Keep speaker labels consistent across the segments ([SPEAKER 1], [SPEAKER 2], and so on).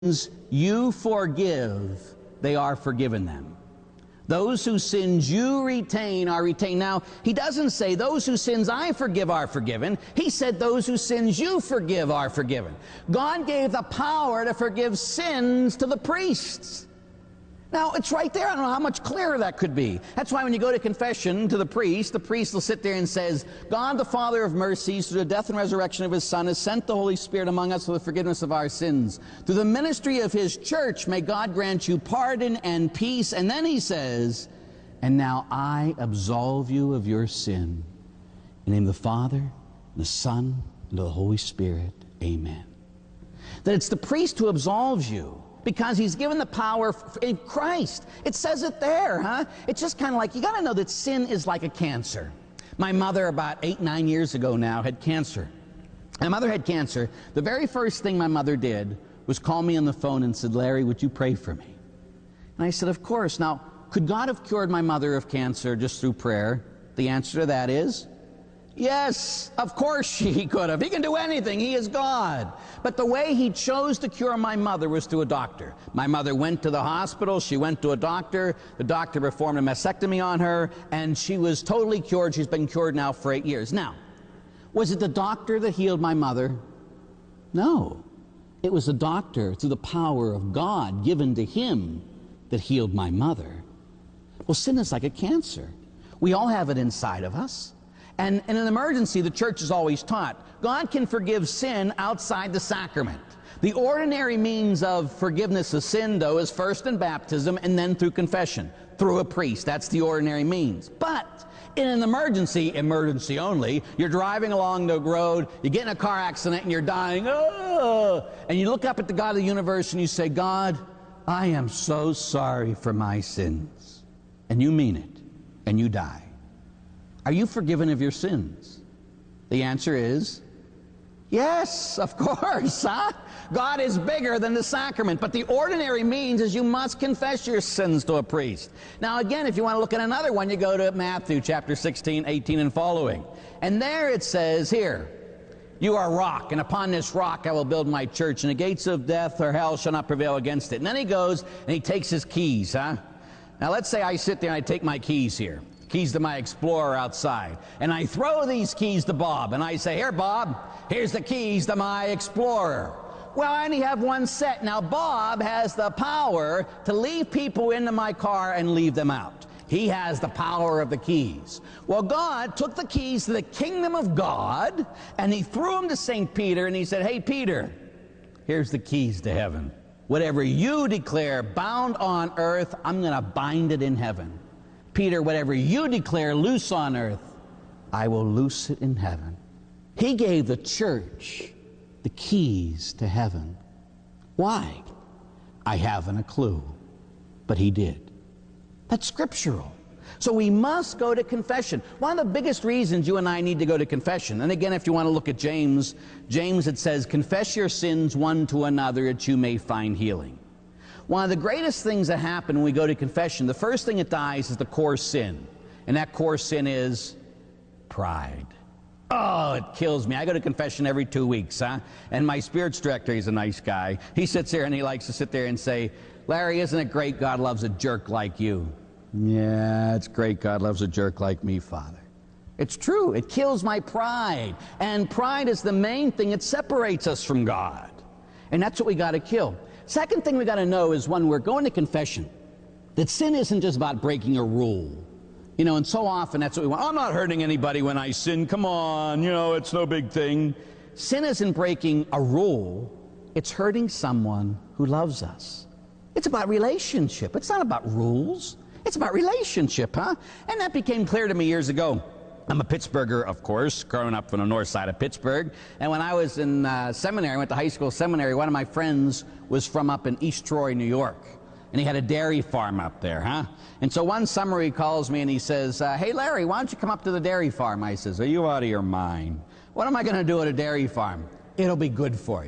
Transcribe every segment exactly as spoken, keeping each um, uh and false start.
[SPEAKER 1] you forgive, they are forgiven them. Those whose sins you retain are retained. Now, he doesn't say those whose sins I forgive are forgiven. He said those whose sins you forgive are forgiven. God gave the power to forgive sins to the priests. Now, it's right there. I don't know how much clearer that could be. That's why when you go to confession to the priest, the priest will sit there and says, God, the Father of mercies, through the death and resurrection of his Son, has sent the Holy Spirit among us for the forgiveness of our sins. Through the ministry of his church, may God grant you pardon and peace. And then he says, and now I absolve you of your sin. In the name of the Father, and the Son, and of the Holy Spirit. Amen. That it's the priest who absolves you, because he's given the power in Christ. It says it there, huh? It's just kind of like, you got to know that sin is like a cancer. My mother, about eight, nine years ago now, had cancer. My mother had cancer. The very first thing my mother did was call me on the phone and said, Larry, would you pray for me? And I said, of course. Now, could God have cured my mother of cancer just through prayer? The answer to that is yes, of course he could have. He can do anything. He is God. But the way he chose to cure my mother was through a doctor. My mother went to the hospital. She went to a doctor. The doctor performed a mastectomy on her, and she was totally cured. She's been cured now for eight years. Now, was it the doctor that healed my mother? No. It was the doctor, through the power of God given to him, that healed my mother. Well, sin is like a cancer. We all have it inside of us. And in an emergency, the church is always taught, God can forgive sin outside the sacrament. The ordinary means of forgiveness of sin, though, is first in baptism and then through confession, through a priest. That's the ordinary means. But in an emergency, emergency only, you're driving along the road, you get in a car accident and you're dying, oh, and you look up at the God of the universe and you say, God, I am so sorry for my sins. And you mean it, and you die. Are you forgiven of your sins? The answer is yes, of course, huh? God is bigger than the sacrament, but the ordinary means is you must confess your sins to a priest. Now again, if you want to look at another one, you go to Matthew chapter sixteen, eighteen and following. And there it says here, you are a rock, and upon this rock I will build my church, and the gates of death or hell shall not prevail against it. And then he goes and he takes his keys, huh? Now let's say I sit there and I take my keys here. Keys to my Explorer outside, and I throw these keys to Bob, and I say, here, Bob, here's the keys to my Explorer. Well, I only have one set. Now, Bob has the power to leave people into my car and leave them out. He has the power of the keys. Well, God took the keys to the kingdom of God, and he threw them to Saint Peter, and he said, hey, Peter, here's the keys to heaven. Whatever you declare bound on earth, I'm going to bind it in heaven. Peter, whatever you declare loose on earth, I will loose it in heaven. He gave the church the keys to heaven. Why? I haven't a clue, but he did. That's scriptural. So we must go to confession. One of the biggest reasons you and I need to go to confession, and again, if you want to look at James, James, it says, confess your sins one to another that you may find healing. One of the greatest things that happen when we go to confession, the first thing that dies is the core sin. And that core sin is pride. Oh, it kills me. I go to confession every two weeks, huh? And my spirits director, he's a nice guy. He sits there and he likes to sit there and say, Larry, isn't it great God loves a jerk like you? Yeah, it's great God loves a jerk like me, Father. It's true. It kills my pride. And pride is the main thing that separates us from God. And that's what we got to kill. Second thing we got to know is when we're going to confession, that sin isn't just about breaking a rule. You know, and so often that's what we want. I'm not hurting anybody when I sin. Come on, you know, it's no big thing. Sin isn't breaking a rule. It's hurting someone who loves us. It's about relationship. It's not about rules. It's about relationship, huh? And that became clear to me years ago. I'm a Pittsburgher, of course, growing up from the north side of Pittsburgh. And when I was in uh, seminary, I went to high school seminary, one of my friends was from up in East Troy, New York. And he had a dairy farm up there, huh? And so one summer he calls me and he says, uh, hey, Larry, why don't you come up to the dairy farm? I says, are you out of your mind? What am I going to do at a dairy farm? It'll be good for you.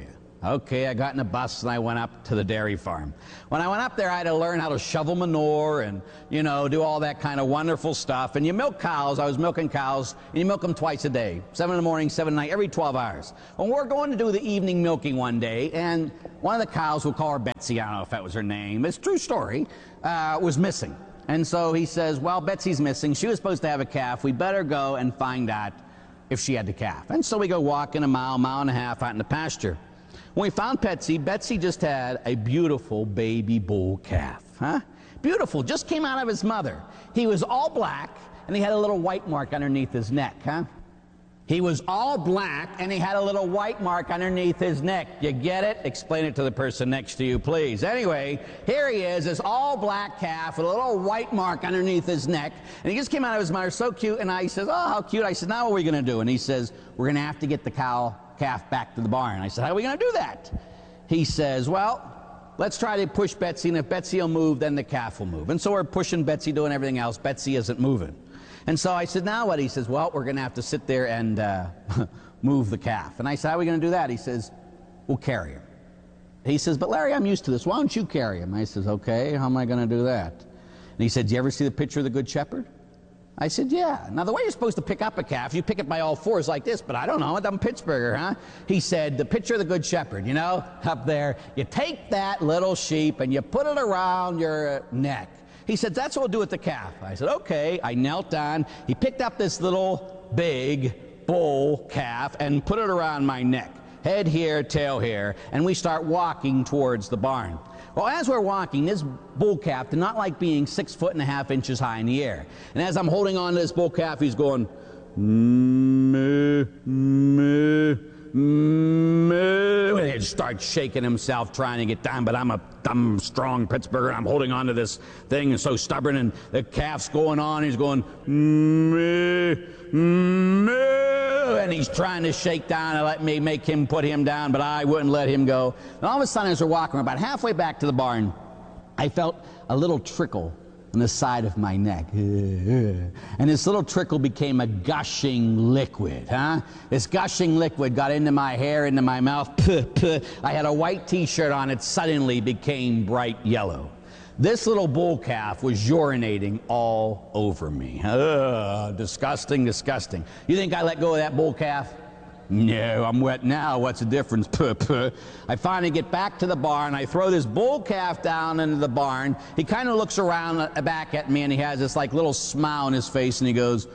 [SPEAKER 1] Okay, I got in a bus and I went up to the dairy farm. When I went up there, I had to learn how to shovel manure and, you know, do all that kind of wonderful stuff. And you milk cows. I was milking cows, and you milk them twice a day, seven in the morning, seven at night, every twelve hours. Well, we're going to do the evening milking one day, and one of the cows, we'll call her Betsy, I don't know if that was her name, it's a true story, uh, was missing. And so he says, well, Betsy's missing. She was supposed to have a calf. We better go and find out if she had the calf. And so we go walking a mile, mile and a half out in the pasture. When we found Betsy, Betsy just had a beautiful baby bull calf, huh? Beautiful, just came out of his mother. He was all black, and he had a little white mark underneath his neck, huh? He was all black, and he had a little white mark underneath his neck. You get it? Explain it to the person next to you, please. Anyway, here he is, this all black calf with a little white mark underneath his neck, and he just came out of his mother, so cute, and I says, oh, how cute. I said, now what are we going to do? And he says, we're going to have to get the cow calf back to the barn. I said, how are we going to do that? He says, well, let's try to push Betsy, and if Betsy will move, then the calf will move. And so we're pushing Betsy, doing everything else. Betsy isn't moving. And so I said, now what? He says, well, we're going to have to sit there and uh, move the calf. And I said, how are we going to do that? He says, we'll carry him. He says, but Larry, I'm used to this. Why don't you carry him? I says, okay, how am I going to do that? And he said, do you ever see the picture of the Good Shepherd? I said, yeah. Now, the way you're supposed to pick up a calf, you pick it by all fours like this, but I don't know. I'm Pittsburgher, huh? He said, the picture of the Good Shepherd, you know, up there. You take that little sheep and you put it around your neck. He said, that's what we'll do with the calf. I said, okay. I knelt down. He picked up this little big bull calf and put it around my neck. Head here, tail here. And we start walking towards the barn. Well, as we're walking, this bull calf did not like being six foot and a half inches high in the air. And as I'm holding on to this bull calf, he's going, moo, moo, moo. And he starts shaking himself, trying to get down. But I'm a I'm strong Pittsburgher, and I'm holding on to this thing, and so stubborn. And the calf's going on. He's going, moo, moo. And he's trying to shake down and let me make him put him down, but I wouldn't let him go. And all of a sudden, as we're walking, we're about halfway back to the barn, I felt a little trickle on the side of my neck. And this little trickle became a gushing liquid, huh? This gushing liquid got into my hair, into my mouth. Puh, puh. I had a white t-shirt on. It suddenly became bright yellow. This little bull calf was urinating all over me. Ugh, disgusting, disgusting. You think I let go of that bull calf? No, I'm wet now. What's the difference? Puh, puh. I finally get back to the barn. I throw this bull calf down into the barn. He kind of looks around back at me, and he has this like little smile on his face, and he goes,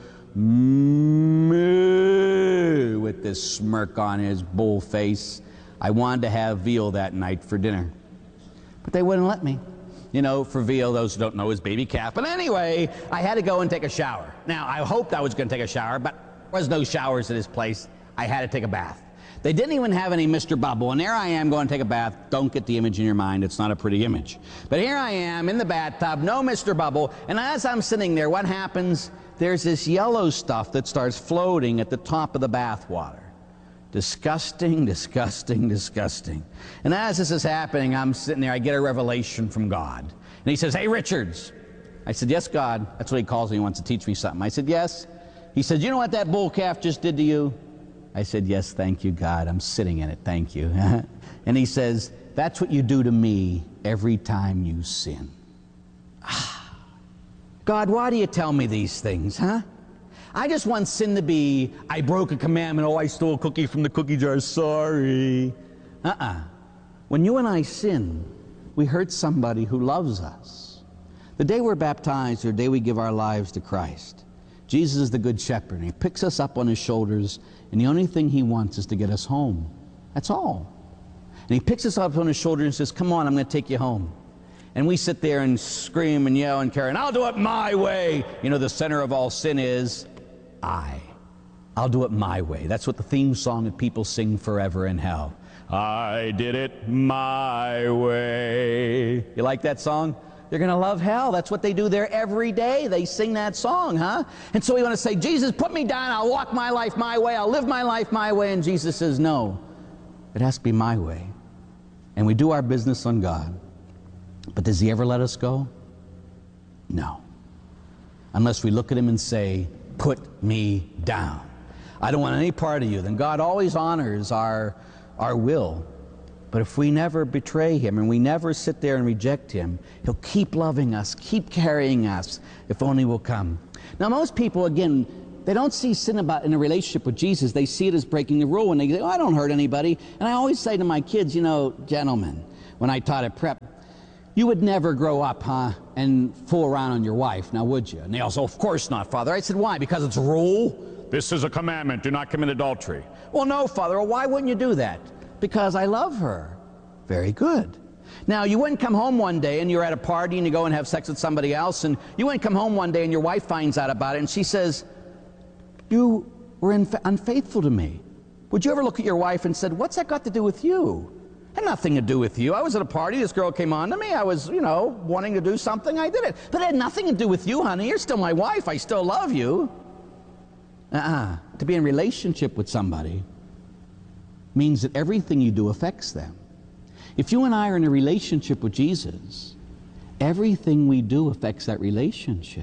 [SPEAKER 1] moo, with this smirk on his bull face. I wanted to have veal that night for dinner, but they wouldn't let me. You know, for veal, those who don't know, is baby calf. But anyway, I had to go and take a shower. Now, I hoped I was going to take a shower, but there was no showers at this place. I had to take a bath. They didn't even have any Mister Bubble, and there I am going to take a bath. Don't get the image in your mind. It's not a pretty image. But here I am in the bathtub, no Mister Bubble, and as I'm sitting there, what happens? There's this yellow stuff that starts floating at the top of the bath water. Disgusting, disgusting, disgusting. And as this is happening, I'm sitting there, I get a revelation from God. And he says, hey, Richards. I said, yes, God. That's what he calls me. He wants to teach me something. I said, yes. He said, you know what that bull calf just did to you? I said, yes, thank you, God. I'm sitting in it. Thank you. And he says, that's what you do to me every time you sin. God, why do you tell me these things, huh? I just want sin to be, I broke a commandment, oh, I stole a cookie from the cookie jar, sorry. Uh-uh. When you and I sin, we hurt somebody who loves us. The day we're baptized, or the day we give our lives to Christ, Jesus is the Good Shepherd, and he picks us up on his shoulders, and the only thing he wants is to get us home. That's all. And he picks us up on his shoulder and says, come on, I'm going to take you home. And we sit there and scream and yell and carry, and I'll do it my way. You know, the center of all sin is I. I'll do it my way. That's what the theme song that people sing forever in hell. I did it my way. You like that song? They're going to love hell. That's what they do there every day. They sing that song, huh? And so we want to say, Jesus, put me down. I'll walk my life my way. I'll live my life my way. And Jesus says, no, it has to be my way. And we do our business on God. But does he ever let us go? No. Unless we look at him and say, put me down. I don't want any part of you. Then God always honors our, our will. But if we never betray him and we never sit there and reject him, he'll keep loving us, keep carrying us, if only we'll come. Now, most people, again, they don't see sin about in a relationship with Jesus. They see it as breaking the rule, and they say, oh, I don't hurt anybody. And I always say to my kids, you know, gentlemen, when I taught at prep, you would never grow up, huh, and fool around on your wife, now would you? And they all say, of course not, Father. I said, why? Because it's a rule? This is a commandment, do not commit adultery. Well, no, Father. Well, why wouldn't you do that? Because I love her. Very good. Now, you wouldn't come home one day and you're at a party and you go and have sex with somebody else, and you wouldn't come home one day and your wife finds out about it and she says, you were unfaithful to me. Would you ever look at your wife and said, what's that got to do with you? It had nothing to do with you. I was at a party, this girl came on to me, I was, you know, wanting to do something, I did it. But it had nothing to do with you, honey. You're still my wife. I still love you. Uh-uh. To be in relationship with somebody means that everything you do affects them. If you and I are in a relationship with Jesus, everything we do affects that relationship.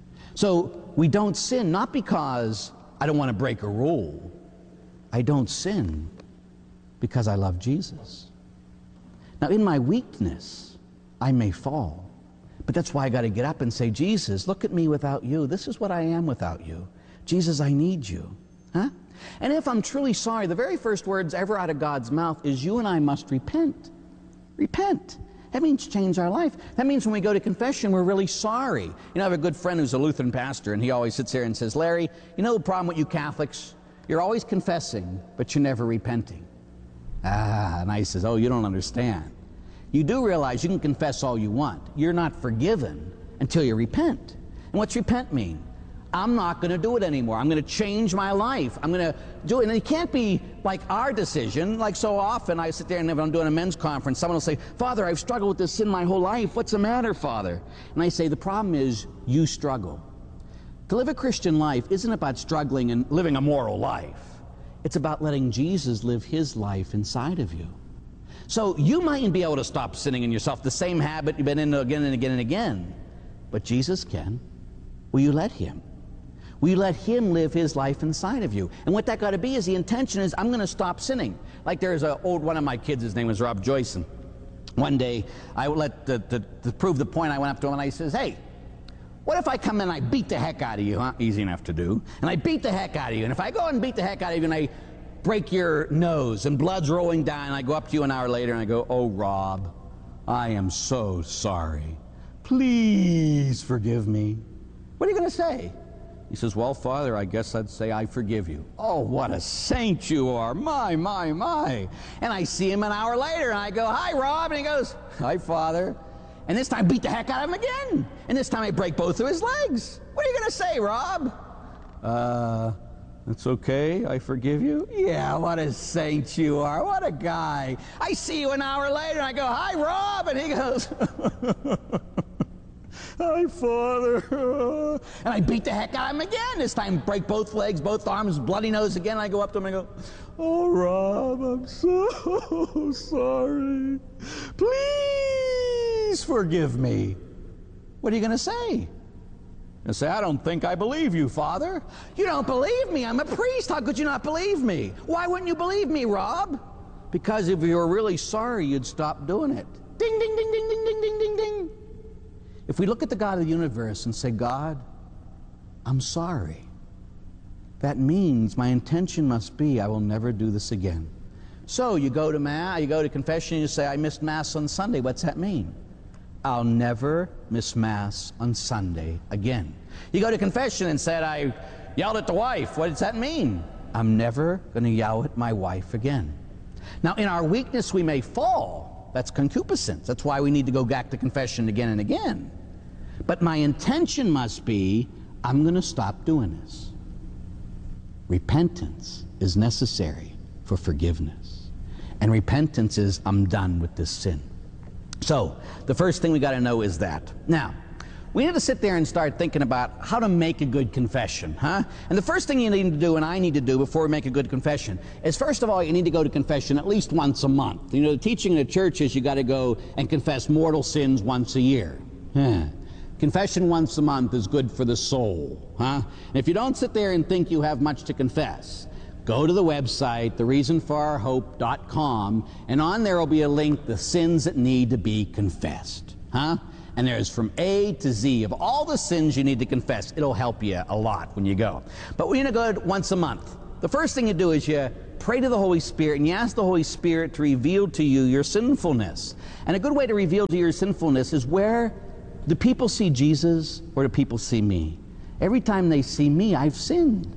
[SPEAKER 1] So we don't sin, not because I don't want to break a rule. I don't sin because I love Jesus. Now, in my weakness, I may fall. But that's why I got to get up and say, Jesus, look at me without you. This is what I am without you. Jesus, I need you. Huh? And if I'm truly sorry, the very first words ever out of God's mouth is, you and I must repent. Repent. That means change our life. That means when we go to confession, we're really sorry. You know, I have a good friend who's a Lutheran pastor, and he always sits there and says, Larry, you know the problem with you Catholics? You're always confessing, but you're never repenting. Ah, and I says, oh, you don't understand. You do realize you can confess all you want. You're not forgiven until you repent. And what's repent mean? I'm not going to do it anymore. I'm going to change my life. I'm going to do it. And it can't be like our decision. Like so often I sit there and if I'm doing a men's conference, someone will say, Father, I've struggled with this sin my whole life. What's the matter, Father? And I say, the problem is you struggle. To live a Christian life isn't about struggling and living a moral life. It's about letting Jesus live his life inside of you. So you mightn't be able to stop sinning in yourself, the same habit you've been in again and again and again. But Jesus can. Will you let him? Will you let him live his life inside of you? And what that got to be is the intention is, I'm going to stop sinning. Like there's an old one of my kids, his name was Rob Joyce, and one day I let to, to, to prove the point, I went up to him and I says, hey, what if I come in and I beat the heck out of you, huh? Easy enough to do. And I beat the heck out of you. And if I go and beat the heck out of you and I break your nose and blood's rolling down, and I go up to you an hour later and I go, oh, Rob, I am so sorry. Please forgive me. What are you going to say? He says, well, Father, I guess I'd say I forgive you. Oh, what a saint you are. My, my, my. And I see him an hour later, and I go, hi, Rob. And he goes, hi, Father. And this time I beat the heck out of him again. And this time I break both of his legs. What are you going to say, Rob? Uh, it's okay. I forgive you. Yeah, what a saint you are. What a guy. I see you an hour later, and I go, hi, Rob. And he goes, hi, Father. And I beat the heck out of him again. This time break both legs, both arms, bloody nose again. And I go up to him and I go, oh, Rob, I'm so sorry. Please forgive me. What are you going to say? And say, I don't think I believe you, Father. You don't believe me? I'm a priest. How could you not believe me? Why wouldn't you believe me, Rob? Because if you were really sorry, you'd stop doing it. Ding, ding, ding, ding, ding, ding, ding, ding, ding. If we look at the God of the universe and say, God, I'm sorry, that means my intention must be I will never do this again. So you go to Mass, you go to confession, and you say, I missed Mass on Sunday. What's that mean? I'll never miss Mass on Sunday again. You go to confession and said, I yelled at the wife. What does that mean? I'm never going to yell at my wife again. Now, in our weakness, we may fall. That's concupiscence. That's why we need to go back to confession again and again. But my intention must be, I'm going to stop doing this. Repentance is necessary for forgiveness. And repentance is, I'm done with this sin. So, the first thing we got to know is that. Now, we need to sit there and start thinking about how to make a good confession, huh? And the first thing you need to do, and I need to do before we make a good confession, is first of all, you need to go to confession at least once a month. You know, the teaching in the church is you got to go and confess mortal sins once a year. Yeah. Confession once a month is good for the soul, huh? And if you don't sit there and think you have much to confess, go to the website, the reason for our hope dot com, and on there will be a link, the sins that need to be confessed. Huh? And there's from A to Z of all the sins you need to confess. It'll help you a lot when you go. But we're going to go once a month. The first thing you do is you pray to the Holy Spirit and you ask the Holy Spirit to reveal to you your sinfulness. And a good way to reveal to you your sinfulness is, where do people see Jesus or do people see me? Every time they see me, I've sinned.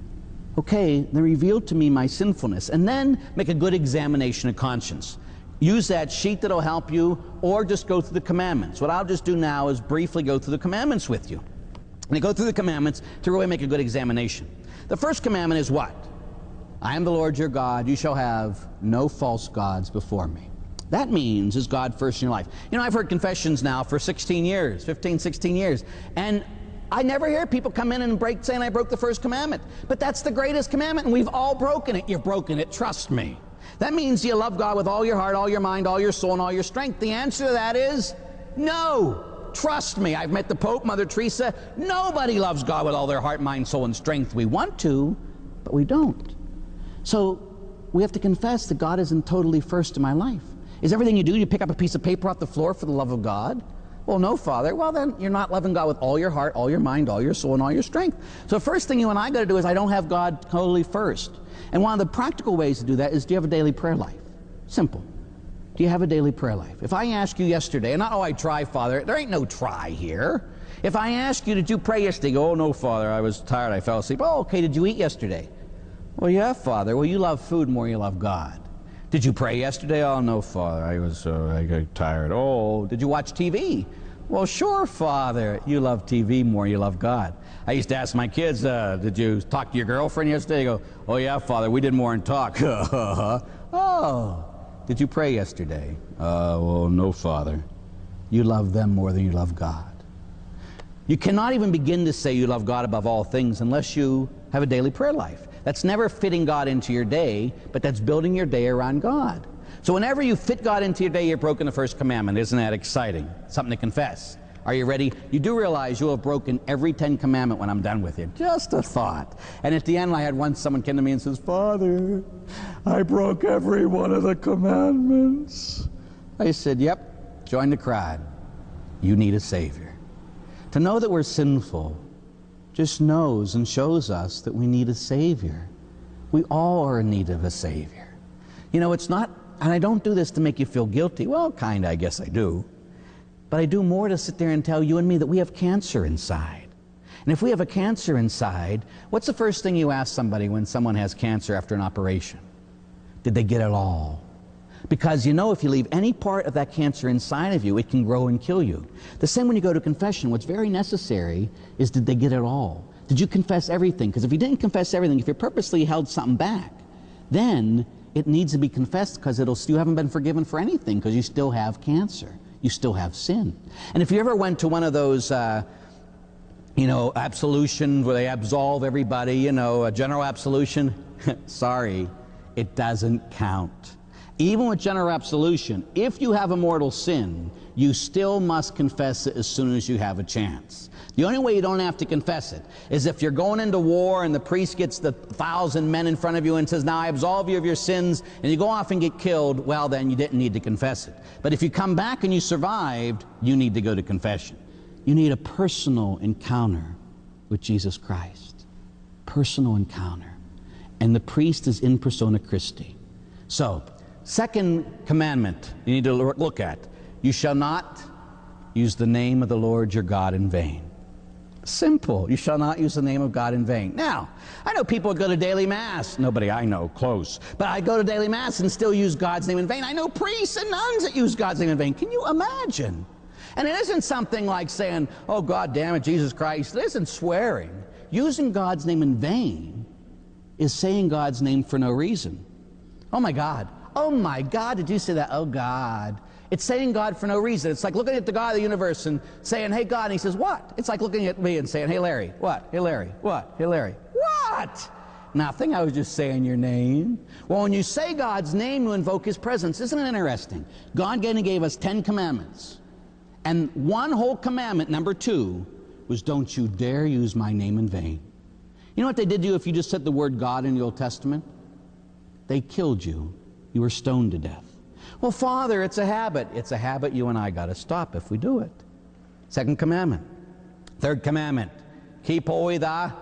[SPEAKER 1] Okay, they reveal to me my sinfulness. And then make a good examination of conscience. Use that sheet that'll help you, or just go through the commandments. What I'll just do now is briefly go through the commandments with you. And I go through the commandments to really make a good examination. The first commandment is what? I am the Lord your God. You shall have no false gods before me. That means, is God first in your life? You know, I've heard confessions now for sixteen years, fifteen, sixteen years. And I never hear people come in and break, saying I broke the first commandment. But that's the greatest commandment, and we've all broken it. You've broken it, trust me. That means you love God with all your heart, all your mind, all your soul, and all your strength. The answer to that is no. Trust me. I've met the Pope, Mother Teresa. Nobody loves God with all their heart, mind, soul, and strength. We want to, but we don't. So we have to confess that God isn't totally first in my life. Is everything you do, you pick up a piece of paper off the floor for the love of God? Well, no, Father. Well, then you're not loving God with all your heart, all your mind, all your soul, and all your strength. So the first thing you and I got to do is, I don't have God totally first. And one of the practical ways to do that is, do you have a daily prayer life? Simple. Do you have a daily prayer life? If I ask you yesterday, and not, oh, I try, Father. There ain't no try here. If I ask you, did you pray yesterday? You go, oh, no, Father. I was tired. I fell asleep. Oh, okay. Did you eat yesterday? Well, yeah, Father. Well, you love food more than you love God. Did you pray yesterday? Oh, no, Father. I was uh, I got tired. Oh, did you watch T V? Well, sure, Father. You love T V more than you love God. I used to ask my kids, uh, did you talk to your girlfriend yesterday? They go, oh, yeah, Father. We did more than talk. Oh, did you pray yesterday? Uh, well, no, Father. You love them more than you love God. You cannot even begin to say you love God above all things unless you have a daily prayer life. That's never fitting God into your day, but that's building your day around God. So whenever you fit God into your day, you've broken the first commandment. Isn't that exciting? Something to confess. Are you ready? You do realize you'll have broken every Ten Commandment when I'm done with you. Just a thought. And at the end, I had once someone came to me and says, Father, I broke every one of the commandments. I said, yep, join the crowd. You need a Savior. To know that we're sinful just knows and shows us that we need a Savior. We all are in need of a Savior. You know, it's not, and I don't do this to make you feel guilty. Well, kind of, I guess I do. But I do more to sit there and tell you and me that we have cancer inside. And if we have a cancer inside, what's the first thing you ask somebody when someone has cancer after an operation? Did they get it all? Because you know, if you leave any part of that cancer inside of you, it can grow and kill you. The same when you go to confession. What's very necessary is, did they get it all? Did you confess everything? Because if you didn't confess everything, if you purposely held something back, then it needs to be confessed, because it'll, you haven't been forgiven for anything, because you still have cancer. You still have sin. And if you ever went to one of those, uh, you know, absolution where they absolve everybody, you know, a general absolution, sorry, it doesn't count. Even with general absolution, if you have a mortal sin, you still must confess it as soon as you have a chance. The only way you don't have to confess it is if you're going into war and the priest gets the thousand men in front of you and says, now I absolve you of your sins, and you go off and get killed, well, then you didn't need to confess it. But if you come back and you survived, you need to go to confession. You need a personal encounter with Jesus Christ. Personal encounter. And the priest is in persona Christi. So, second commandment you need to look at. You shall not use the name of the Lord your God in vain. Simple. You shall not use the name of God in vain. Now, I know people go to daily mass. Nobody I know close. But I go to daily mass and still use God's name in vain. I know priests and nuns that use God's name in vain. Can you imagine? And it isn't something like saying, oh, God damn it, Jesus Christ. It isn't swearing. Using God's name in vain is saying God's name for no reason. Oh, my God. Oh, my God, did you say that? Oh, God. It's saying God for no reason. It's like looking at the God of the universe and saying, hey, God, and he says, what? It's like looking at me and saying, hey, Larry, what? Hey, Larry, what? Hey, Larry, what? Nothing, I was just saying your name. Well, when you say God's name, you invoke his presence. Isn't it interesting? God again gave us ten commandments. And one whole commandment, number two, was don't you dare use my name in vain. You know what they did to you if you just said the word God in the Old Testament? They killed you. You were stoned to death. Well, Father, it's a habit. It's a habit you and I got to stop if we do it. Second commandment. Third commandment. Keep holy the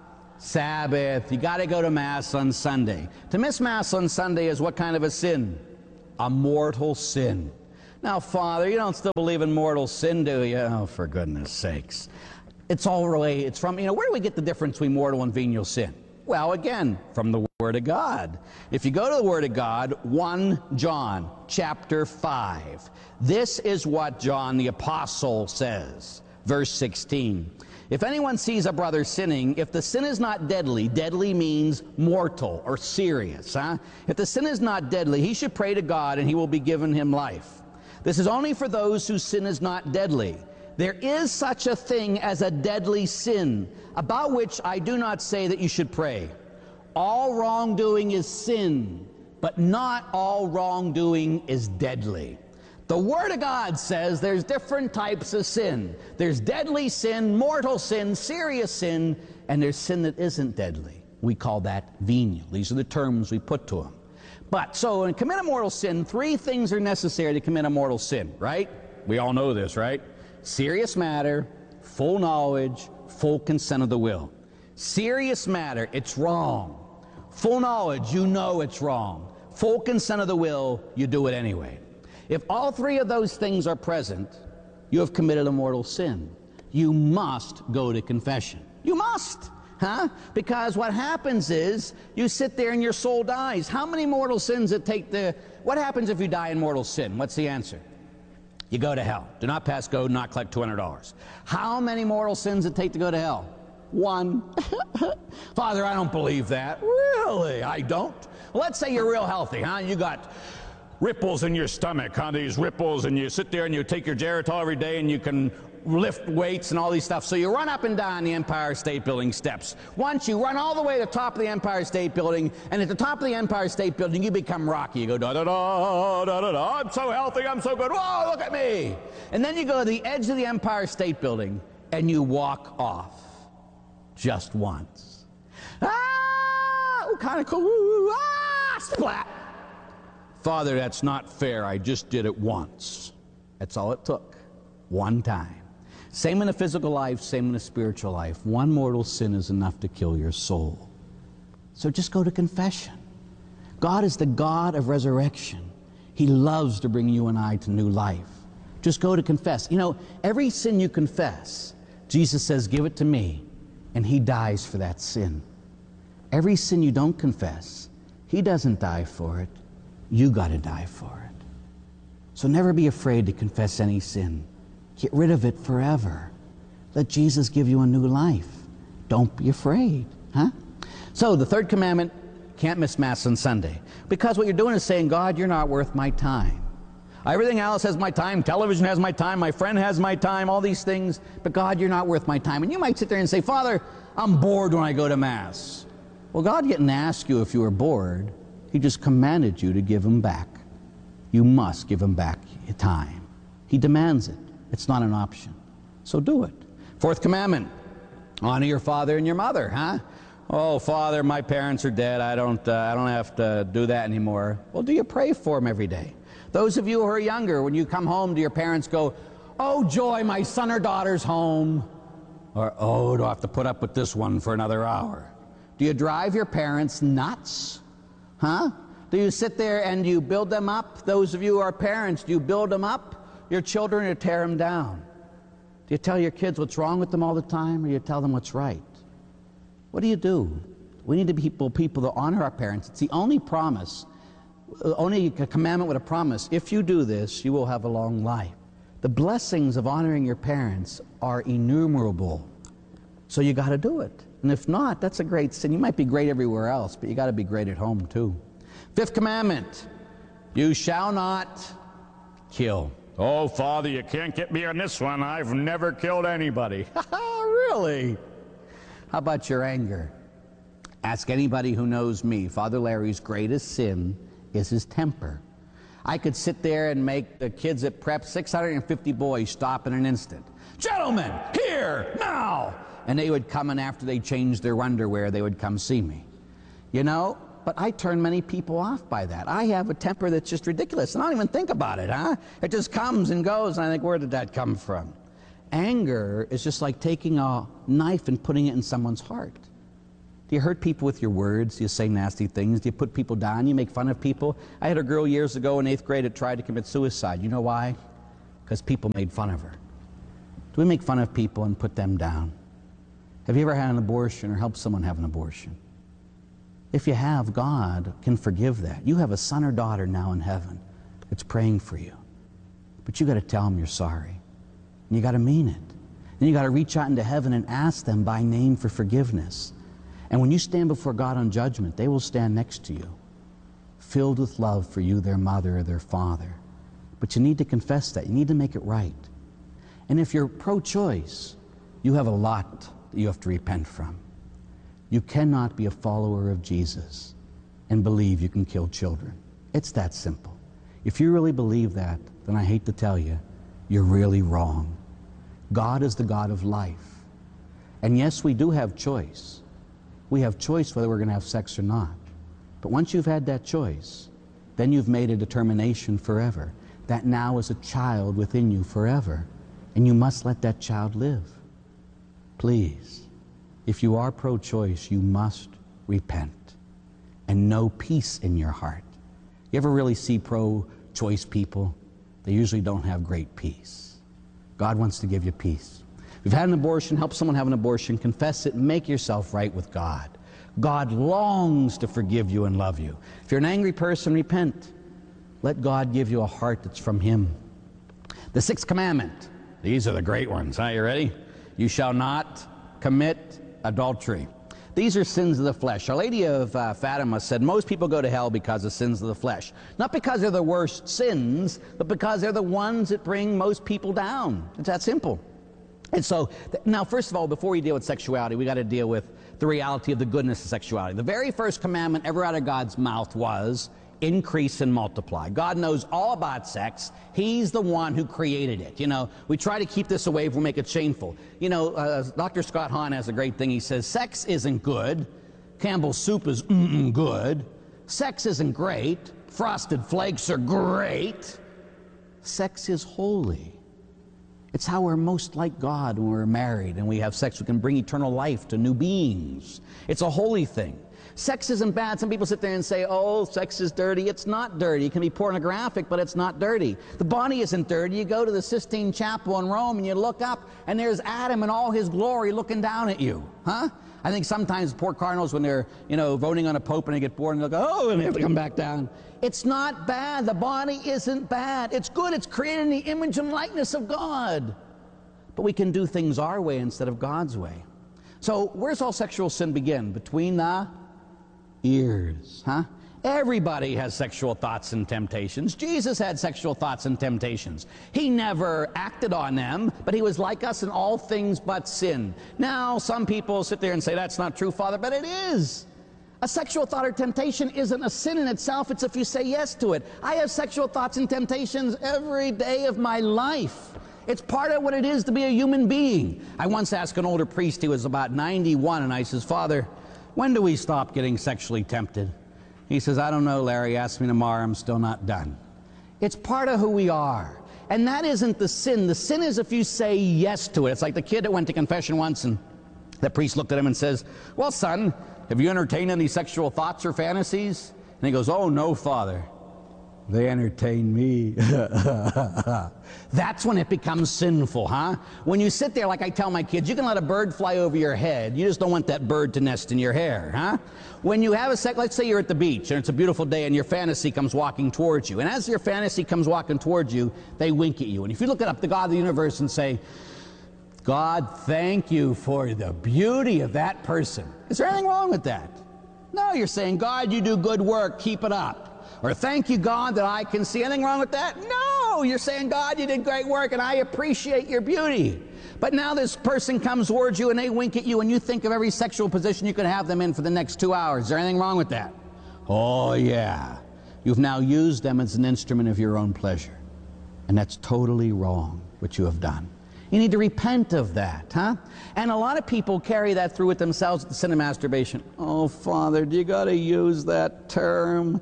[SPEAKER 1] Sabbath. You got to go to Mass on Sunday. To miss Mass on Sunday is what kind of a sin? A mortal sin. Now, Father, you don't still believe in mortal sin, do you? Oh, for goodness sakes. It's all related. It's from, you know, where do we get the difference between mortal and venial sin? Well, again, from the Word of God. If you go to the Word of God, First John chapter five. This is what John the Apostle says. Verse sixteen. If anyone sees a brother sinning, if the sin is not deadly, deadly means mortal or serious, huh? If the sin is not deadly, he should pray to God and he will be given him life. This is only for those whose sin is not deadly. There is such a thing as a deadly sin, about which I do not say that you should pray. All wrongdoing is sin, but not all wrongdoing is deadly. The Word of God says there's different types of sin. There's deadly sin, mortal sin, serious sin, and there's sin that isn't deadly. We call that venial. These are the terms we put to them. But, so, to commit a mortal sin, three things are necessary to commit a mortal sin, right? We all know this, right? Serious matter, full knowledge, full consent of the will. Serious matter, it's wrong. Full knowledge, you know it's wrong. Full consent of the will, you do it anyway. If all three of those things are present, you have committed a mortal sin. You must go to confession. You must, huh? Because what happens is, you sit there and your soul dies. How many mortal sins it take to... What happens if you die in mortal sin? What's the answer? You go to hell. Do not pass go, not collect two hundred dollars. How many mortal sins it take to go to hell? One. Father, I don't believe that. Really? I don't? Well, let's say you're real healthy, huh? You got ripples in your stomach, huh? These ripples, and you sit there and you take your Geritol every day and you can lift weights and all these stuff. So you run up and down the Empire State Building steps. Once you run all the way to the top of the Empire State Building, and at the top of the Empire State Building, you become Rocky. You go, da-da-da, da-da-da, I'm so healthy, I'm so good, whoa, look at me. And then you go to the edge of the Empire State Building, and you walk off. Just once. Ah, kind of cool, ah, splat. Father, that's not fair, I just did it once. That's all it took. One time. Same in the physical life, same in the spiritual life. One mortal sin is enough to kill your soul. So just go to confession. God is the God of resurrection. He loves to bring you and I to new life. Just go to confess. You know, every sin you confess, Jesus says, give it to me, and He dies for that sin. Every sin you don't confess, He doesn't die for it. You got to die for it. So never be afraid to confess any sin. Get rid of it forever. Let Jesus give you a new life. Don't be afraid, huh? So the third commandment, can't miss Mass on Sunday. Because what you're doing is saying, God, you're not worth my time. Everything else has my time. Television has my time. My friend has my time. All these things. But God, you're not worth my time. And you might sit there and say, Father, I'm bored when I go to Mass. Well, God didn't ask you if you were bored. He just commanded you to give Him back. You must give Him back your time. He demands it. It's not an option. So do it. Fourth commandment, honor your father and your mother, huh? Oh, Father, my parents are dead. I don't, uh, I don't have to do that anymore. Well, do you pray for them every day? Those of you who are younger, when you come home, do your parents go, oh, joy, my son or daughter's home? Or, oh, do I have to put up with this one for another hour? Do you drive your parents nuts? Huh? Do you sit there and you build them up? Those of you who are parents, do you build them up? Your children, or tear them down? Do you tell your kids what's wrong with them all the time, or you tell them what's right? What do you do? We need to be people, people that honor our parents. It's the only promise, only a commandment with a promise. If you do this, you will have a long life. The blessings of honoring your parents are innumerable. So you got to do it. And if not, that's a great sin. You might be great everywhere else, but you got to be great at home too. Fifth commandment, you shall not kill. Oh, Father, you can't get me on this one. I've never killed anybody. Really? How about your anger? Ask anybody who knows me. Father Larry's greatest sin is his temper. I could sit there and make the kids at prep, six hundred fifty boys, stop in an instant. Gentlemen, here, now! And they would come, and after they changed their underwear, they would come see me. You know, but I turn many people off by that. I have a temper that's just ridiculous, and I don't even think about it, huh? It just comes and goes, and I think, where did that come from? Anger is just like taking a knife and putting it in someone's heart. Do you hurt people with your words? Do you say nasty things? Do you put people down? You make fun of people? I had a girl years ago in eighth grade that tried to commit suicide. You know why? Because people made fun of her. Do we make fun of people and put them down? Have you ever had an abortion or helped someone have an abortion? If you have, God can forgive that. You have a son or daughter now in heaven that's praying for you. But you got to tell them you're sorry. And you got to mean it. And you got to reach out into heaven and ask them by name for forgiveness. And when you stand before God on judgment, they will stand next to you, filled with love for you, their mother or their father. But you need to confess that. You need to make it right. And if you're pro-choice, you have a lot that you have to repent from. You cannot be a follower of Jesus and believe you can kill children. It's that simple. If you really believe that, then I hate to tell you, you're really wrong. God is the God of life. And yes, we do have choice. We have choice whether we're going to have sex or not. But once you've had that choice, then you've made a determination forever. That now is a child within you forever. And you must let that child live. Please, if you are pro-choice, you must repent and know peace in your heart. You ever really see pro-choice people? They usually don't have great peace. God wants to give you peace. If you've had an abortion, help someone have an abortion, confess it, and make yourself right with God. God longs to forgive you and love you. If you're an angry person, repent. Let God give you a heart that's from Him. The sixth commandment. These are the great ones. Huh? You ready? You shall not commit adultery. These are sins of the flesh. Our Lady of uh, Fatima said most people go to hell because of sins of the flesh. Not because they're the worst sins, but because they're the ones that bring most people down. It's that simple. And so, now first of all, before we deal with sexuality, we got to deal with the reality of the goodness of sexuality. The very first commandment ever out of God's mouth was, increase and multiply. God knows all about sex. He's the one who created it. You know, we try to keep this away if we make it shameful. You know, uh, Doctor Scott Hahn has a great thing. He says, sex isn't good. Campbell's soup is mm-mm good. Sex isn't great. Frosted Flakes are great. Sex is holy. It's how we're most like God when we're married and we have sex. We can bring eternal life to new beings. It's a holy thing. Sex isn't bad. Some people sit there and say, oh, sex is dirty. It's not dirty. It can be pornographic, but it's not dirty. The body isn't dirty. You go to the Sistine Chapel in Rome and you look up and there's Adam in all his glory looking down at you. Huh? I think sometimes poor cardinals, when they're, you know, voting on a pope and they get bored and they go, oh, and they have to come back down. It's not bad. The body isn't bad. It's good. It's created in the image and likeness of God. But we can do things our way instead of God's way. So where's all sexual sin begin? Between the ears, huh? Everybody has sexual thoughts and temptations. Jesus had sexual thoughts and temptations. He never acted on them, but he was like us in all things but sin. Now, some people sit there and say, that's not true, Father, but it is. A sexual thought or temptation isn't a sin in itself. It's if you say yes to it. I have sexual thoughts and temptations every day of my life. It's part of what it is to be a human being. I once asked an older priest, he was about ninety-one, and I says, Father, when do we stop getting sexually tempted? He says, I don't know, Larry. Ask me tomorrow. I'm still not done. It's part of who we are. And that isn't the sin. The sin is if you say yes to it. It's like the kid that went to confession once, and the priest looked at him and says, well, son, have you entertained any sexual thoughts or fantasies? And he goes, oh, no, Father. They entertain me. That's when it becomes sinful, huh? When you sit there, like I tell my kids, you can let a bird fly over your head. You just don't want that bird to nest in your hair, huh? When you have a sex, let's say you're at the beach and it's a beautiful day and your fantasy comes walking towards you. And as your fantasy comes walking towards you, they wink at you. And if you look it up, the God of the universe, and say, God, thank you for the beauty of that person. Is there anything wrong with that? No, you're saying, God, you do good work, keep it up. Or thank you, God, that I can see. Anything wrong with that? No, you're saying, God, you did great work and I appreciate your beauty. But now this person comes towards you and they wink at you and you think of every sexual position you could have them in for the next two hours. Is there anything wrong with that? Oh, yeah. You've now used them as an instrument of your own pleasure. And that's totally wrong, what you have done. You need to repent of that, huh? And a lot of people carry that through with themselves, the sin of masturbation. Oh, Father, do you got to use that term?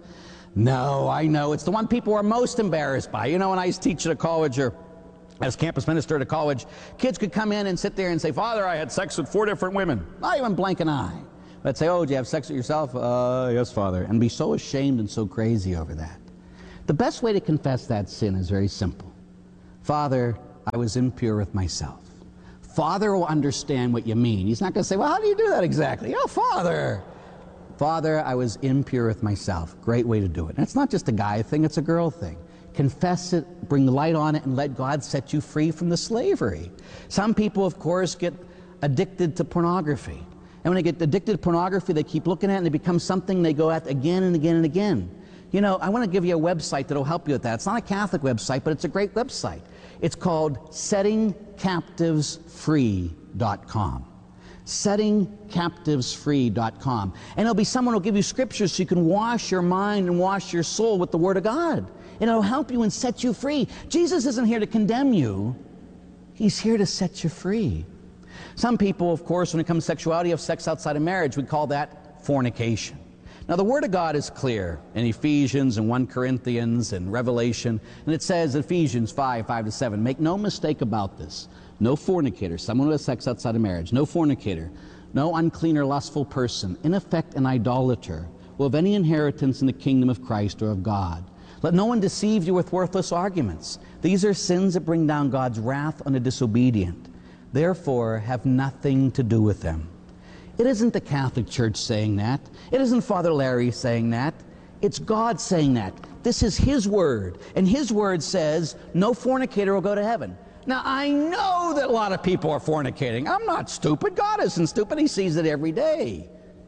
[SPEAKER 1] No, I know. It's the one people are most embarrassed by. You know, when I used to teach at a college or as campus minister at a college, kids could come in and sit there and say, Father, I had sex with four different women. Not even blink an eye. But say, oh, did you have sex with yourself? Uh, yes, Father. And be so ashamed and so crazy over that. The best way to confess that sin is very simple. Father, I was impure with myself. Father will understand what you mean. He's not going to say, well, how do you do that exactly? Oh, Father. Father, I was impure with myself. Great way to do it. And it's not just a guy thing, it's a girl thing. Confess it, bring light on it, and let God set you free from the slavery. Some people, of course, get addicted to pornography. And when they get addicted to pornography, they keep looking at it, and it becomes something they go at again and again and again. You know, I want to give you a website that will help you with that. It's not a Catholic website, but it's a great website. It's called setting captives free dot com. setting captives free dot com. And it'll be someone who will give you scriptures so you can wash your mind and wash your soul with the Word of God. And it'll help you and set you free. Jesus isn't here to condemn you. He's here to set you free. Some people, of course, when it comes to sexuality, have sex outside of marriage. We call that fornication. Now, the Word of God is clear in Ephesians and First Corinthians and Revelation. And it says, Ephesians five, five to seven, make no mistake about this. No fornicator, someone who has sex outside of marriage, no fornicator, no unclean or lustful person, in effect an idolater, will have any inheritance in the kingdom of Christ or of God. Let no one deceive you with worthless arguments. These are sins that bring down God's wrath on the disobedient. Therefore, have nothing to do with them. It isn't the Catholic Church saying that. It isn't Father Larry saying that. It's God saying that. This is His Word. And His Word says, no fornicator will go to heaven. Now, I know that a lot of people are fornicating. I'm not stupid. God isn't stupid. He sees it every day.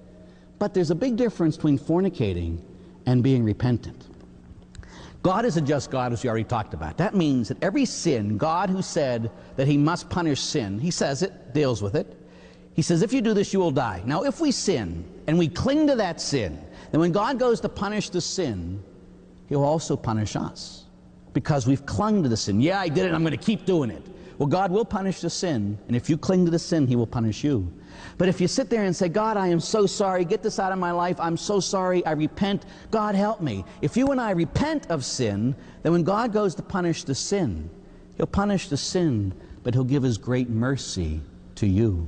[SPEAKER 1] But there's a big difference between fornicating and being repentant. God is a just God, as we already talked about. That means that every sin, God who said that He must punish sin, He says it, deals with it. He says, if you do this, you will die. Now, if we sin and we cling to that sin, then when God goes to punish the sin, He'll also punish us because we've clung to the sin. Yeah, I did it, I'm going to keep doing it. Well, God will punish the sin, and if you cling to the sin, He will punish you. But if you sit there and say, God, I am so sorry, get this out of my life, I'm so sorry, I repent, God help me. If you and I repent of sin, then when God goes to punish the sin, He'll punish the sin, but He'll give His great mercy to you.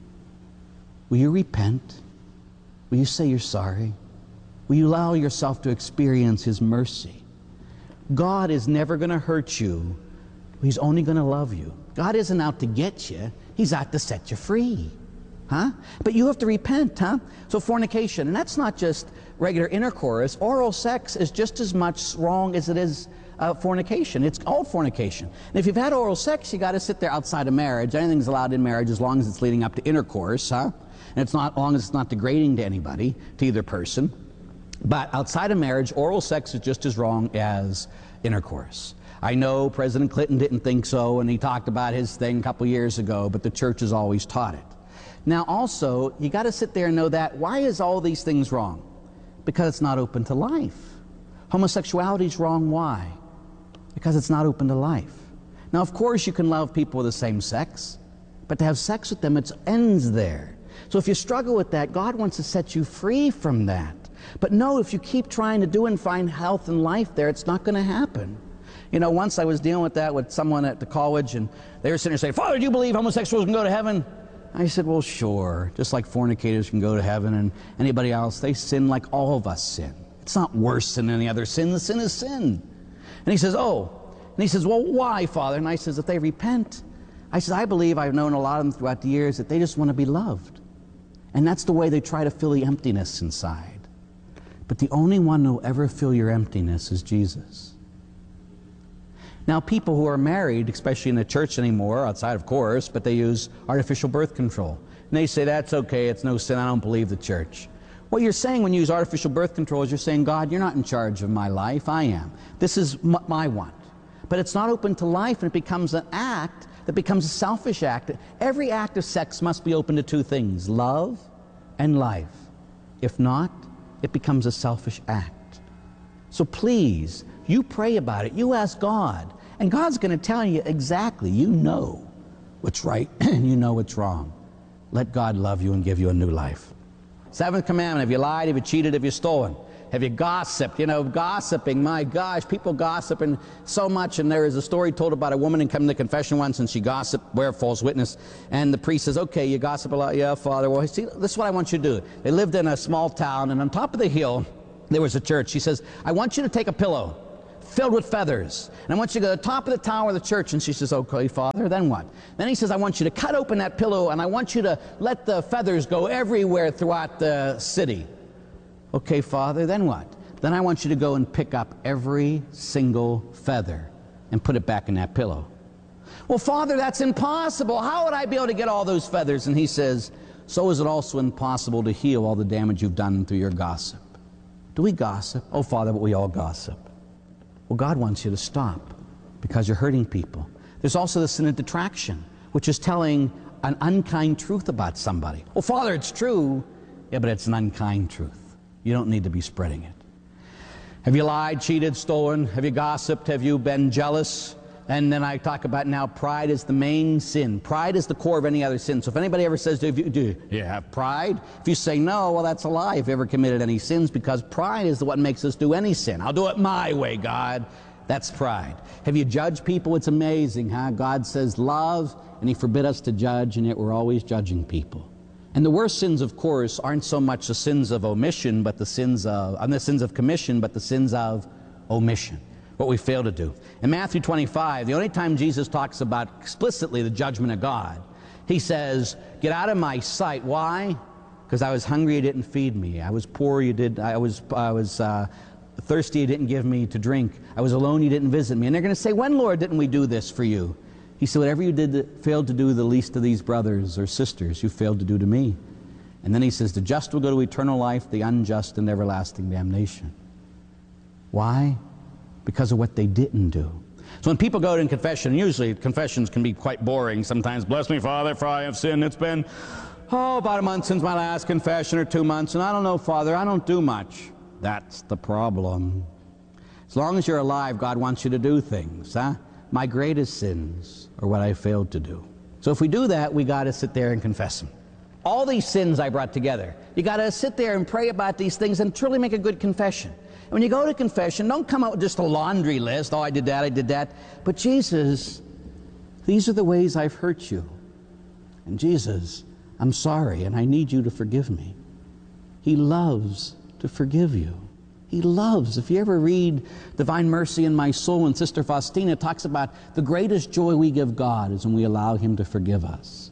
[SPEAKER 1] Will you repent? Will you say you're sorry? Will you allow yourself to experience His mercy? God is never going to hurt you. He's only going to love you. God isn't out to get you. He's out to set you free. Huh? But you have to repent, huh? So fornication, and that's not just regular intercourse. Oral sex is just as much wrong as it is uh, fornication. It's all fornication. And if you've had oral sex, you got to sit there outside of marriage. Anything's allowed in marriage as long as it's leading up to intercourse, huh? And it's not, as long as it's not degrading to anybody, to either person. But outside of marriage, oral sex is just as wrong as intercourse. I know President Clinton didn't think so, and he talked about his thing a couple years ago, but the church has always taught it. Now also, you got to sit there and know that, why is all these things wrong? Because it's not open to life. Homosexuality is wrong, why? Because it's not open to life. Now, of course, you can love people of the same sex, but to have sex with them, it ends there. So if you struggle with that, God wants to set you free from that. But no, if you keep trying to do and find health and life there, it's not going to happen. You know, once I was dealing with that with someone at the college, and they were sitting there saying, Father, do you believe homosexuals can go to heaven? I said, well, sure. Just like fornicators can go to heaven, and anybody else, they sin like all of us sin. It's not worse than any other sin. The sin is sin. And he says, oh. And he says, well, why, Father? And I says, if they repent. I said, I believe, I've known a lot of them throughout the years, that they just want to be loved. And that's the way they try to fill the emptiness inside. But the only one who will ever fill your emptiness is Jesus. Now, people who are married, especially in the church anymore, outside of course, but they use artificial birth control. And they say, that's okay, it's no sin, I don't believe the church. What you're saying when you use artificial birth control is you're saying, God, you're not in charge of my life, I am. This is m my want. But it's not open to life, and it becomes an act that becomes a selfish act. Every act of sex must be open to two things, love and life. If not, it becomes a selfish act. So please, you pray about it, you ask God, and God's going to tell you exactly, you know. what's right and you know what's wrong. Let God love you and give you a new life. Seventh commandment, have you lied, have you cheated, have you stolen? Have you gossiped? You know, gossiping, my gosh, people gossiping so much. And there is a story told about a woman who came to confession once and she gossiped, bear false witness. And the priest says, okay, you gossip a lot. Yeah, Father. Well, see, this is what I want you to do. They lived in a small town, and on top of the hill, there was a church. She says, I want you to take a pillow filled with feathers, and I want you to go to the top of the tower of the church. And she says, okay, Father, then what? Then he says, I want you to cut open that pillow, and I want you to let the feathers go everywhere throughout the city. Okay, Father, then what? Then I want you to go and pick up every single feather and put it back in that pillow. Well, Father, that's impossible. How would I be able to get all those feathers? And he says, so is it also impossible to heal all the damage you've done through your gossip. Do we gossip? Oh, Father, but we all gossip. Well, God wants you to stop because you're hurting people. There's also the sin of detraction, which is telling an unkind truth about somebody. Well, Father, it's true. Yeah, but it's an unkind truth. You don't need to be spreading it. Have you lied, cheated, stolen? Have you gossiped? Have you been jealous? And then I talk about now pride is the main sin. Pride is the core of any other sin. So if anybody ever says, do you, do you have pride? If you say no, well, that's a lie if you ever committed any sins, because pride is the what makes us do any sin. I'll do it my way, God. That's pride. Have you judged people? It's amazing, huh? God says love, and he forbid us to judge, and yet we're always judging people. And the worst sins, of course, aren't so much the sins of omission, but the sins of, and the sins of commission, but the sins of omission, what we fail to do. In Matthew twenty-five, the only time Jesus talks about explicitly the judgment of God, he says, get out of my sight. Why? Because I was hungry, you didn't feed me. I was poor, you did. I was, I was uh, thirsty, you didn't give me to drink. I was alone, you didn't visit me. And they're going to say, when, Lord, didn't we do this for you? He said, whatever you did that failed to do the least of these brothers or sisters, you failed to do to me. And then he says, the just will go to eternal life, the unjust and everlasting damnation. Why? Because of what they didn't do. So when people go to confession, usually confessions can be quite boring sometimes. Bless me, Father, for I have sinned. It's been, oh, about a month since my last confession, or two months, and I don't know, Father, I don't do much. That's the problem. As long as you're alive, God wants you to do things, huh? My greatest sins are what I failed to do. So if we do that, we got to sit there and confess them. All these sins I brought together, you got to sit there and pray about these things and truly make a good confession. And when you go to confession, don't come out with just a laundry list. Oh, I did that, I did that. But Jesus, these are the ways I've hurt you. And Jesus, I'm sorry, and I need you to forgive me. He loves to forgive you. He loves. If you ever read Divine Mercy in My Soul, and Sister Faustina talks about the greatest joy we give God is when we allow him to forgive us.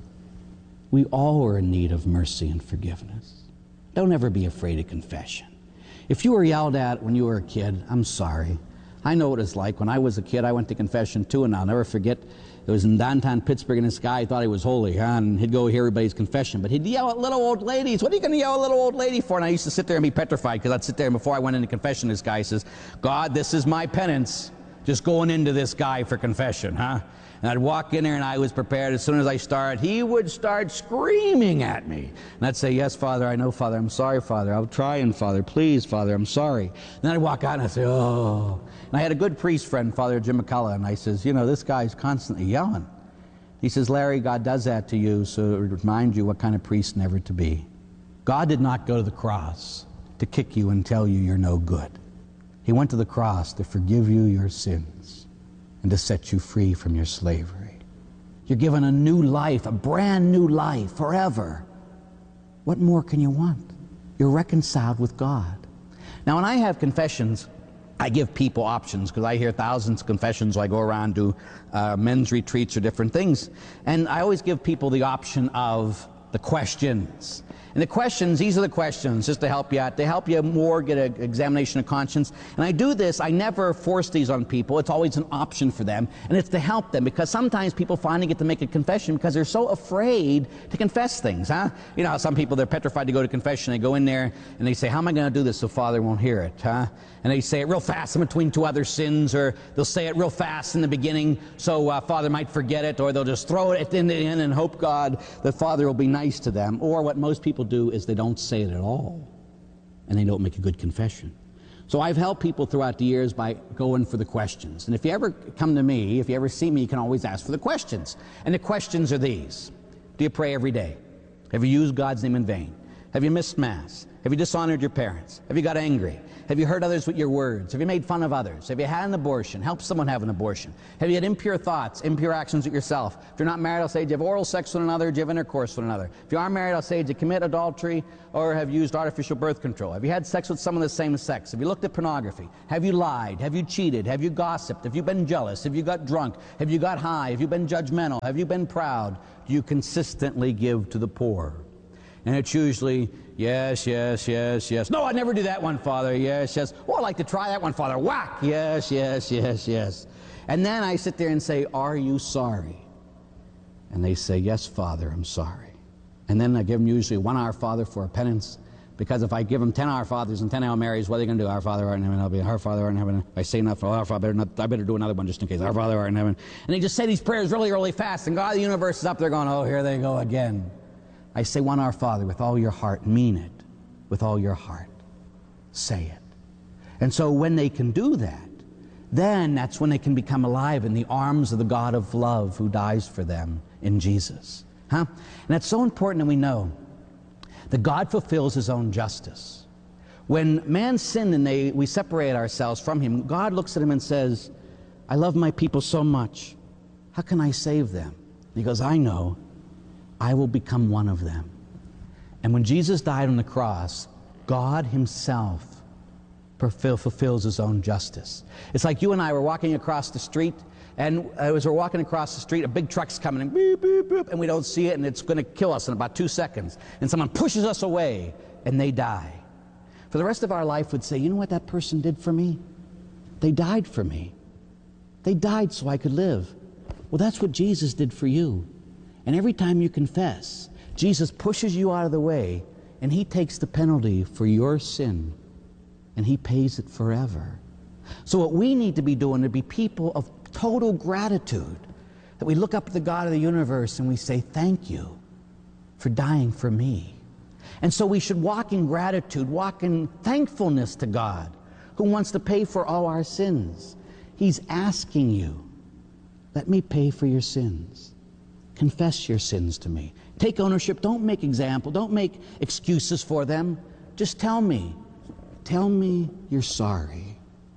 [SPEAKER 1] We all are in need of mercy and forgiveness. Don't ever be afraid of confession. If you were yelled at when you were a kid, I'm sorry. I know what it's like. When I was a kid, I went to confession too, and I'll never forget. It was in downtown Pittsburgh, and this guy thought he was holy, huh? And he'd go hear everybody's confession. But he'd yell at little old ladies. What are you going to yell at little old lady for? And I used to sit there and be petrified, because I'd sit there, and before I went into confession, this guy says, God, this is my penance, just going into this guy for confession, huh? And I'd walk in there, and I was prepared. As soon as I started, he would start screaming at me. And I'd say, yes, Father, I know, Father. I'm sorry, Father. I'm trying, Father. Please, Father, I'm sorry. And then I'd walk out, and I'd say, oh. And I had a good priest friend, Father Jim McCullough, and I says, you know, this guy's constantly yelling. He says, Larry, God does that to you so it would remind you what kind of priest never to be. God did not go to the cross to kick you and tell you you're no good. He went to the cross to forgive you your sins and to set you free from your slavery. You're given a new life, a brand new life, forever. What more can you want? You're reconciled with God. Now, when I have confessions, I give people options, because I hear thousands of confessions, so I go around to uh, men's retreats or different things. And I always give people the option of the questions. And the questions, these are the questions, just to help you out. They help you more get an examination of conscience. And I do this, I never force these on people. It's always an option for them. And it's to help them, because sometimes people finally get to make a confession because they're so afraid to confess things, huh? You know, some people, they're petrified to go to confession. They go in there and they say, how am I going to do this so Father won't hear it, huh? And they say it real fast in between two other sins, or they'll say it real fast in the beginning so uh, Father might forget it, or they'll just throw it in the end and hope God that Father will be nice to them. Or what most people do is they don't say it at all, and they don't make a good confession. So I've helped people throughout the years by going for the questions. And if you ever come to me, if you ever see me, you can always ask for the questions. And the questions are these. Do you pray every day? Have you used God's name in vain? Have you missed Mass? Have you dishonored your parents? Have you got angry? Have you hurt others with your words? Have you made fun of others? Have you had an abortion? Help someone have an abortion? Have you had impure thoughts, impure actions with yourself? If you're not married, I'll say, do you have oral sex with another? Do you have intercourse with another? If you are married, I'll say, do you commit adultery or have used artificial birth control? Have you had sex with someone of the same sex? Have you looked at pornography? Have you lied? Have you cheated? Have you gossiped? Have you been jealous? Have you got drunk? Have you got high? Have you been judgmental? Have you been proud? Do you consistently give to the poor? And it's usually, yes, yes, yes, yes. No, I'd never do that one, Father. Yes, yes. Oh, I'd like to try that one, Father. Whack. Yes, yes, yes, yes. And then I sit there and say, are you sorry? And they say, yes, Father, I'm sorry. And then I give them usually one Our Father for a penance, because if I give them ten Our Fathers and ten Hail Marys, what are they going to do? Our Father, art in heaven, I'll be Our Father, art in heaven. If I say enough, oh, Our Father, better not, I better do another one just in case. Our Father, art in heaven. And they just say these prayers really, really fast, and God of the universe is up there going, oh, here they go again. I say one Our Father with all your heart. Mean it with all your heart. Say it. And so when they can do that, then that's when they can become alive in the arms of the God of love who dies for them in Jesus. Huh? And that's so important that we know that God fulfills His own justice. When man sinned and they, we separate ourselves from Him, God looks at him and says, I love my people so much. How can I save them? And He goes, I know. I will become one of them. And when Jesus died on the cross, God Himself fulfills His own justice. It's like you and I were walking across the street, and as we're walking across the street, a big truck's coming, and beep, beep, beep, and we don't see it, and it's going to kill us in about two seconds. And someone pushes us away, and they die. For the rest of our life, we'd say, you know what that person did for me? They died for me. They died so I could live. Well, that's what Jesus did for you. And every time you confess, Jesus pushes you out of the way, and He takes the penalty for your sin, and He pays it forever. So what we need to be doing to be people of total gratitude, that we look up to the God of the universe and we say, thank you for dying for me. And so we should walk in gratitude, walk in thankfulness to God, who wants to pay for all our sins. He's asking you, let me pay for your sins. Confess your sins to me. Take ownership. Don't make example. Don't make excuses for them. Just tell me. Tell me you're sorry,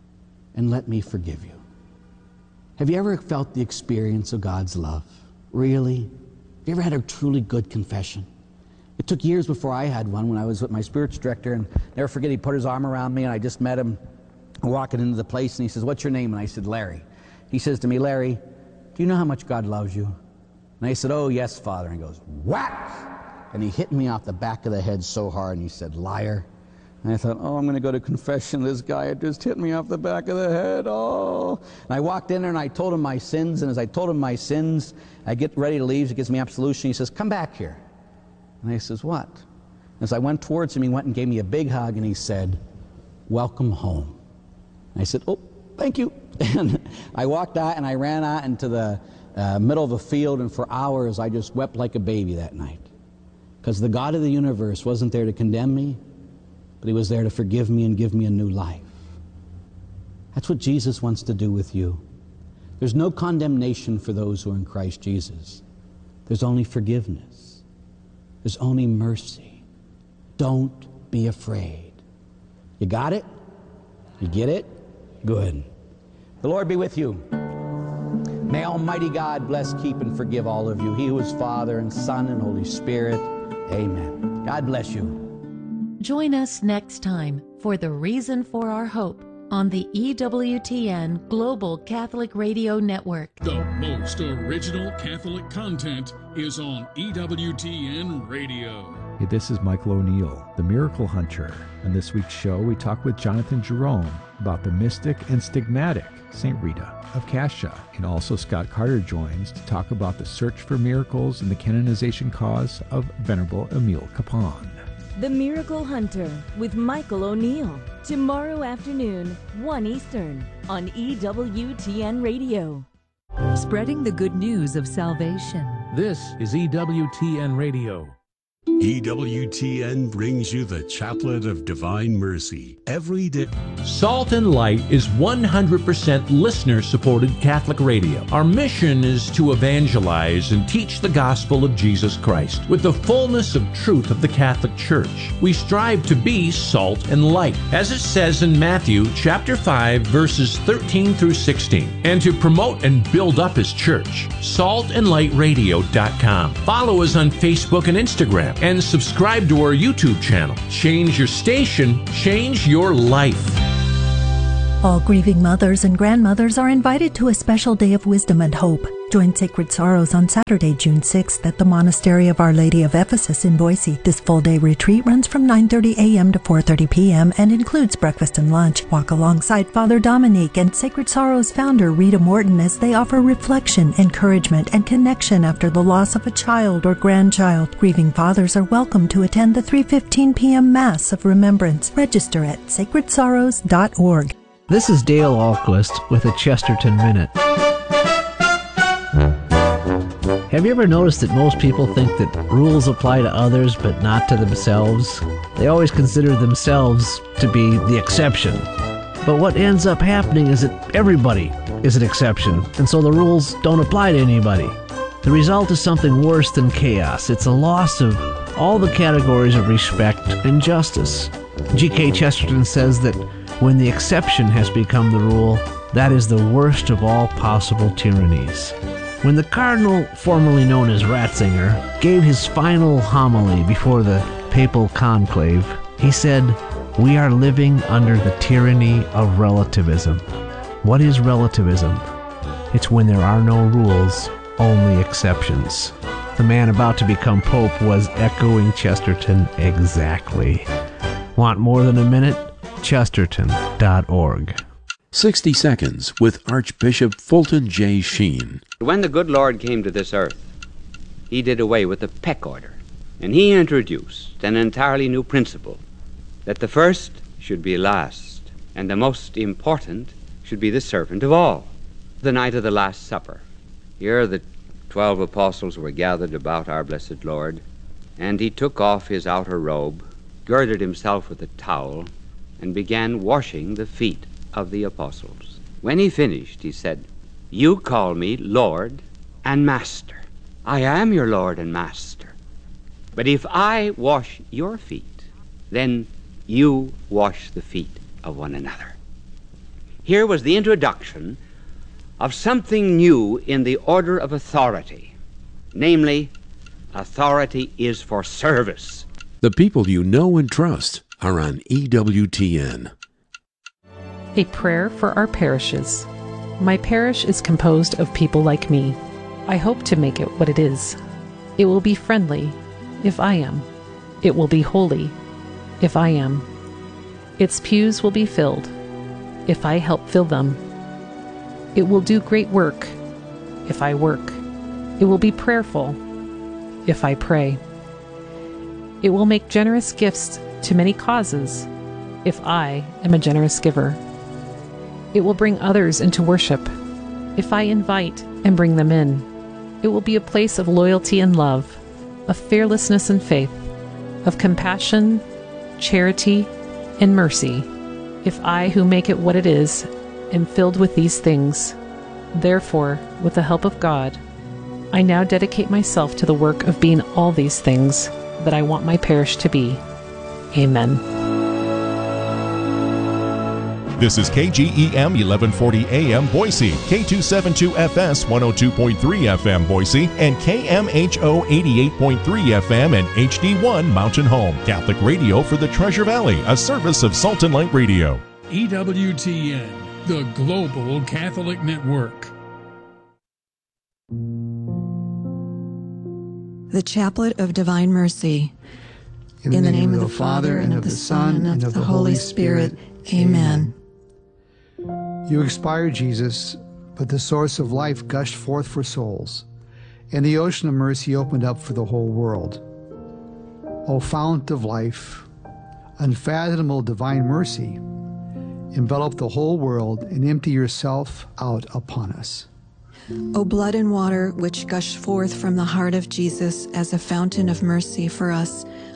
[SPEAKER 1] and let me forgive you. Have you ever felt the experience of God's love? Really? Have you ever had a truly good confession? It took years before I had one when I was with my spiritual director, and never forget, he put his arm around me, and I just met him walking into the place, and he says, what's your name? And I said, Larry. He says to me, Larry, do you know how much God loves you? And I said, oh, yes, Father. And he goes, whack! And he hit me off the back of the head so hard, and he said, liar. And I thought, oh, I'm going to go to confession. This guy had just hit me off the back of the head. Oh. And I walked in there, and I told him my sins. And as I told him my sins, I get ready to leave. He gives me absolution. He says, come back here. And I says, what? As I went towards him, he went and gave me a big hug, and he said, welcome home. And I said, oh, thank you. And I walked out, and I ran out into the uh, middle of a field, and for hours I just wept like a baby that night. Because the God of the universe wasn't there to condemn me, but He was there to forgive me and give me a new life. That's what Jesus wants to do with you. There's no condemnation for those who are in Christ Jesus. There's only forgiveness. There's only mercy. Don't be afraid. You got it? You get it? Good. The Lord be with you. May Almighty God bless, keep, and forgive all of you. He who is Father and Son and Holy Spirit. Amen. God bless you.
[SPEAKER 2] Join us next time for The Reason for Our Hope on the E W T N Global Catholic Radio Network.
[SPEAKER 3] The most original Catholic content is on E W T N Radio.
[SPEAKER 4] Hey, this is Michael O'Neill, the Miracle Hunter. On this week's show, we talk with Jonathan Jerome about the mystic and stigmatic Saint Rita of Cascia. And also Scott Carter joins to talk about the search for miracles and the canonization cause of Venerable Emile Capon.
[SPEAKER 5] The Miracle Hunter with Michael O'Neill. Tomorrow afternoon, one Eastern, on E W T N Radio.
[SPEAKER 6] Spreading the good news of salvation.
[SPEAKER 7] This is E W T N Radio.
[SPEAKER 6] E W T N brings you the Chaplet of Divine Mercy every day.
[SPEAKER 7] Salt and Light is one hundred percent listener-supported Catholic radio. Our mission is to evangelize and teach the gospel of Jesus Christ with the fullness of truth of the Catholic Church. We strive to be salt and light, as it says in Matthew chapter five, verses thirteen through sixteen, and to promote and build up His church. salt and light radio dot com. Follow us on Facebook and Instagram, and subscribe to our YouTube channel. Change your station, change your life.
[SPEAKER 8] All grieving mothers and grandmothers are invited to a special day of wisdom and hope. Join Sacred Sorrows on Saturday, June sixth at the Monastery of Our Lady of Ephesus in Boise. This full-day retreat runs from nine thirty a.m. to four thirty p.m. and includes breakfast and lunch. Walk alongside Father Dominique and Sacred Sorrows founder Rita Morton as they offer reflection, encouragement, and connection after the loss of a child or grandchild. Grieving fathers are welcome to attend the three fifteen p.m. Mass of Remembrance. Register at sacred sorrows dot org.
[SPEAKER 9] This is Dale Ahlquist with a Chesterton Minute. Have you ever noticed that most people think that rules apply to others but not to themselves? They always consider themselves to be the exception. But what ends up happening is that everybody is an exception, and so the rules don't apply to anybody. The result is something worse than chaos. It's a loss of all the categories of respect and justice. G K Chesterton says that when the exception has become the rule, that is the worst of all possible tyrannies. When the cardinal, formerly known as Ratzinger, gave his final homily before the papal conclave, he said, "We are living under the tyranny of relativism." What is relativism? It's when there are no rules, only exceptions. The man about to become Pope was echoing Chesterton exactly. Want more than a minute? Chesterton dot org.
[SPEAKER 10] sixty Seconds with Archbishop Fulton J. Sheen.
[SPEAKER 11] When the good Lord came to this earth, He did away with the peck order, and He introduced an entirely new principle, that the first should be last, and the most important should be the servant of all. The night of the Last Supper, here the twelve apostles were gathered about our blessed Lord, and He took off His outer robe, girded Himself with a towel, and began washing the feet of the apostles. When He finished, He said, "You call me Lord and Master. I am your Lord and Master. But if I wash your feet, then you wash the feet of one another." Here was the introduction of something new in the order of authority. Namely, authority is for service.
[SPEAKER 10] The people you know and trust are on E W T N.
[SPEAKER 12] A prayer for our parishes. My parish is composed of people like me. I hope to make it what it is. It will be friendly, if I am. It will be holy, if I am. Its pews will be filled, if I help fill them. It will do great work, if I work. It will be prayerful, if I pray. It will make generous gifts to many causes, if I am a generous giver. It will bring others into worship, if I invite and bring them in. It will be a place of loyalty and love, of fearlessness and faith, of compassion, charity, and mercy, if I who make it what it is am filled with these things. Therefore, with the help of God, I now dedicate myself to the work of being all these things that I want my parish to be. Amen.
[SPEAKER 13] This is K G E M eleven forty A M Boise, K two seventy-two F S one oh two point three F M Boise, and K M H O eighty-eight point three F M and H D one Mountain Home. Catholic radio for the Treasure Valley, a service of Salt and Light Radio.
[SPEAKER 3] E W T N, the Global Catholic Network.
[SPEAKER 14] The Chaplet of Divine Mercy. In, In the, the name, name of the Father, and of the Son, and of the Holy Spirit. Amen.
[SPEAKER 15] You expired, Jesus, but the source of life gushed forth for souls, and the ocean of mercy opened up for the whole world. O fount of life, unfathomable divine mercy, envelop the whole world and empty yourself out upon us.
[SPEAKER 14] O blood and water which gush forth from the heart of Jesus as a fountain of mercy for us,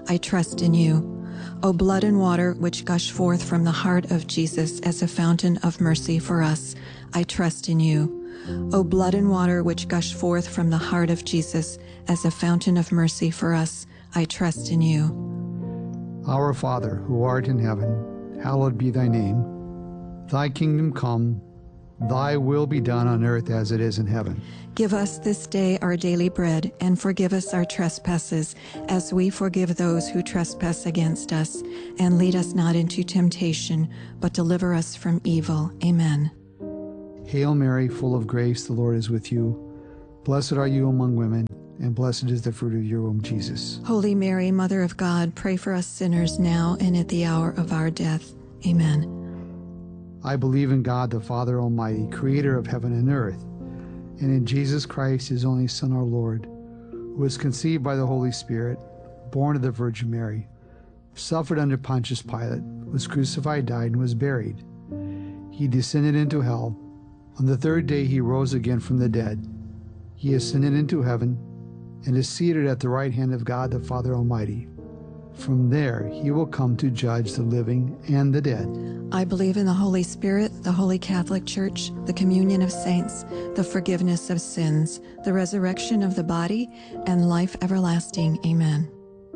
[SPEAKER 14] I trust in you. O blood and water which gush forth from the heart of Jesus as a fountain of mercy for us, I trust in you. O blood and water which gush forth from the heart of Jesus as a fountain of mercy for us, I trust in you.
[SPEAKER 15] Our Father, who art in heaven, hallowed be thy name. Thy kingdom come, thy will be done on earth as it is in heaven.
[SPEAKER 14] Give us this day our daily bread, and forgive us our trespasses, as we forgive those who trespass against us. And lead us not into temptation, but deliver us from evil. Amen.
[SPEAKER 15] Hail Mary, full of grace, the Lord is with you. Blessed are you among women, and blessed is the fruit of your womb, Jesus.
[SPEAKER 14] Holy Mary, Mother of God, pray for us sinners now and at the hour of our death. Amen.
[SPEAKER 15] I believe in God, the Father Almighty, creator of heaven and earth, and in Jesus Christ, his only Son, our Lord, who was conceived by the Holy Spirit, born of the Virgin Mary, suffered under Pontius Pilate, was crucified, died, and was buried. He descended into hell. On the third day he rose again from the dead. He ascended into heaven and is seated at the right hand of God the Father Almighty. From there he will come to judge the living and the dead.
[SPEAKER 14] I believe in the Holy Spirit, the Holy Catholic Church, the communion of saints, the forgiveness of sins, the resurrection of the body, and life everlasting. Amen.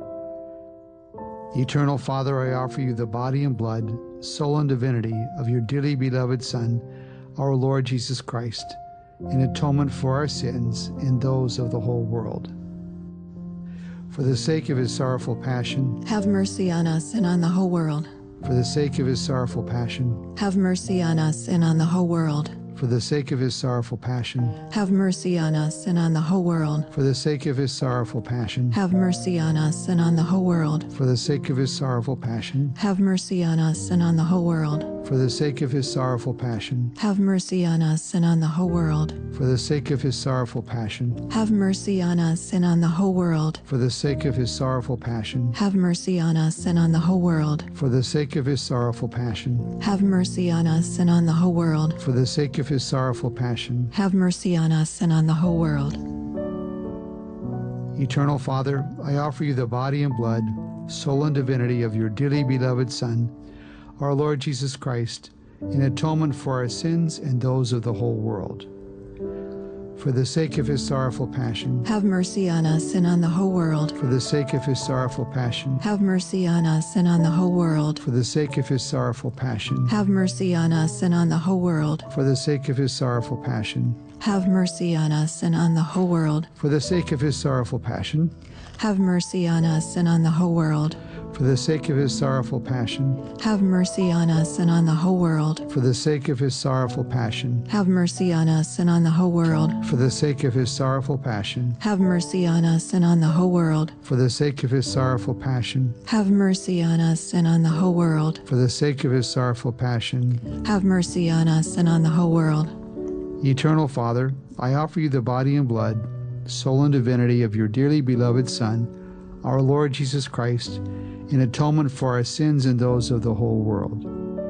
[SPEAKER 15] Eternal Father, I offer you the body and blood, soul and divinity of your dearly beloved Son, our Lord Jesus Christ, in atonement for our sins and those of the whole world. For the sake of his sorrowful passion,
[SPEAKER 14] have mercy on us and on the whole world.
[SPEAKER 15] For the sake of his sorrowful passion,
[SPEAKER 14] have mercy on us and on the whole world.
[SPEAKER 15] For the sake of his sorrowful passion,
[SPEAKER 14] have mercy on us and on the whole world.
[SPEAKER 15] For the sake of his sorrowful passion,
[SPEAKER 14] have mercy on us and on the whole world.
[SPEAKER 15] For the sake of his sorrowful passion,
[SPEAKER 14] have mercy on us and on the whole world.
[SPEAKER 15] For the sake of his sorrowful passion,
[SPEAKER 14] have mercy on us and on the whole world.
[SPEAKER 15] For the sake of his sorrowful passion,
[SPEAKER 14] have mercy on us and on the whole world.
[SPEAKER 15] For the sake of his sorrowful passion,
[SPEAKER 14] have mercy on us and on the whole world.
[SPEAKER 15] For the sake of his sorrowful passion,
[SPEAKER 14] have mercy on us and on the whole world.
[SPEAKER 15] For the sake of his sorrowful passion,
[SPEAKER 14] have mercy on us and on the whole world.
[SPEAKER 15] Eternal Father, I offer you the body and blood, soul and divinity of your dearly beloved Son, our Lord Jesus Christ, in atonement for our sins and those of the whole world. For the sake of his sorrowful passion,
[SPEAKER 14] have mercy on us and on the whole world.
[SPEAKER 15] For the sake of his sorrowful passion,
[SPEAKER 14] have mercy on us and on the whole world.
[SPEAKER 15] For the sake of his sorrowful passion,
[SPEAKER 14] have mercy on us and on the whole world.
[SPEAKER 15] For the sake of his sorrowful passion,
[SPEAKER 14] have mercy on us and on the whole world.
[SPEAKER 15] For the sake of his sorrowful passion,
[SPEAKER 14] have mercy on us and on the whole world.
[SPEAKER 15] For the sake of his sorrowful passion,
[SPEAKER 14] have mercy on us and on the whole world.
[SPEAKER 15] For the sake of his sorrowful passion,
[SPEAKER 14] have mercy on us and on the whole world.
[SPEAKER 15] For the sake of his sorrowful passion,
[SPEAKER 14] have mercy on us and on the whole world.
[SPEAKER 15] For the sake of his sorrowful passion,
[SPEAKER 14] have mercy on us and on the whole world.
[SPEAKER 15] For the sake of his sorrowful passion,
[SPEAKER 14] have mercy on us and on the whole world.
[SPEAKER 15] Eternal Father, I offer you the body and blood, soul and divinity of your dearly beloved Son, our Lord Jesus Christ, in atonement for our sins and those of the whole world.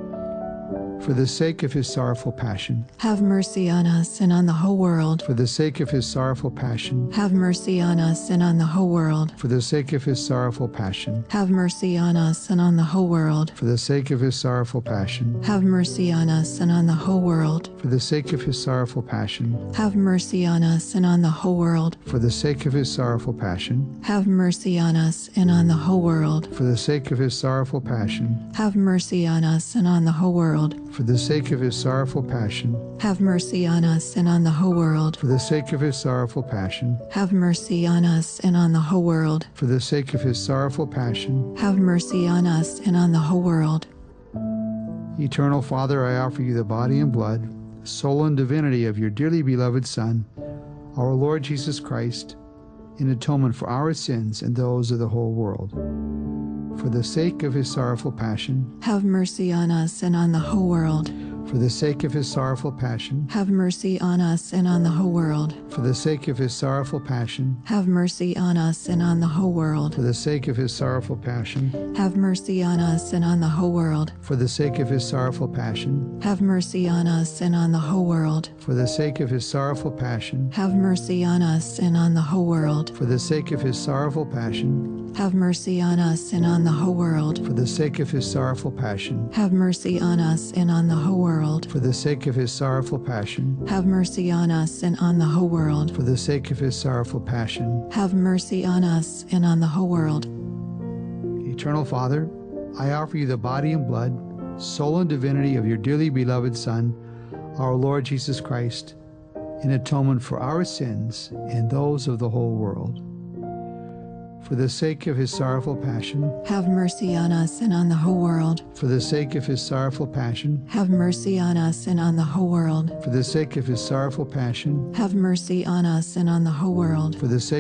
[SPEAKER 15] For the sake of his sorrowful passion,
[SPEAKER 14] have mercy on us and on the whole world.
[SPEAKER 15] For the sake of his sorrowful passion,
[SPEAKER 14] have mercy on us and on the whole world.
[SPEAKER 15] For the sake of his sorrowful passion,
[SPEAKER 14] have mercy on us and on the whole world.
[SPEAKER 15] For the sake of his sorrowful passion,
[SPEAKER 14] have mercy on us and on the whole world.
[SPEAKER 15] For the sake of his sorrowful passion,
[SPEAKER 14] have mercy on us and on the whole world.
[SPEAKER 15] For the sake of his sorrowful passion,
[SPEAKER 14] have mercy on us and on the whole world.
[SPEAKER 15] For the sake of his sorrowful passion,
[SPEAKER 14] have mercy on us and on the whole world.
[SPEAKER 15] For the sake of his sorrowful passion,
[SPEAKER 14] have mercy on us and on the whole world.
[SPEAKER 15] For the sake of his sorrowful passion,
[SPEAKER 14] have mercy on us and on the whole world.
[SPEAKER 15] For the sake of his sorrowful passion,
[SPEAKER 14] have mercy on us and on the whole world.
[SPEAKER 15] Eternal Father, I offer you the body and blood, soul and divinity of your dearly beloved Son, our Lord Jesus Christ, in atonement for our sins and those of the whole world. For the sake of his sorrowful passion,
[SPEAKER 14] have mercy on us and on the whole world.
[SPEAKER 15] For the sake of his sorrowful passion,
[SPEAKER 14] have mercy on us and on the whole world.
[SPEAKER 15] For the sake of his sorrowful passion,
[SPEAKER 14] have mercy on us and on the whole world.
[SPEAKER 15] For the sake of his sorrowful passion,
[SPEAKER 14] have mercy on us and on the whole world.
[SPEAKER 15] For the sake of his sorrowful passion,
[SPEAKER 14] have mercy on us and on the whole world.
[SPEAKER 15] For the sake of his sorrowful passion,
[SPEAKER 14] have mercy on us and on the whole world.
[SPEAKER 15] For the sake of his sorrowful passion,
[SPEAKER 14] Have mercy on us and on the whole world.
[SPEAKER 15] For the sake of his sorrowful passion.
[SPEAKER 14] Have mercy on us and on the whole world.
[SPEAKER 15] For the sake of his sorrowful passion.
[SPEAKER 14] Have mercy on us and on the whole world.
[SPEAKER 15] For the sake of his sorrowful passion.
[SPEAKER 14] Have mercy on us and on the whole world.
[SPEAKER 15] Eternal Father, I offer you the body and blood, soul and divinity of your dearly beloved Son, our Lord Jesus Christ, in atonement for our sins and those of the whole world. For the sake of his sorrowful passion.
[SPEAKER 14] Have mercy on us and on the whole world.
[SPEAKER 15] For the sake of his sorrowful passion.
[SPEAKER 14] Have mercy on us and on the whole world.
[SPEAKER 15] For the sake of his sorrowful passion.
[SPEAKER 14] Have mercy on us and on the whole world.
[SPEAKER 15] For the sake